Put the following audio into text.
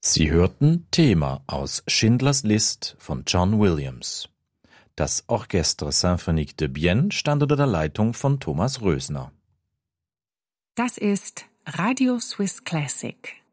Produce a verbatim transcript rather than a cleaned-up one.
Sie hörten Thema aus Schindlers List von John Williams. Das Orchestre Symphonique de Bienne stand unter der Leitung von Thomas Rösner. Das ist Radio Swiss Classic.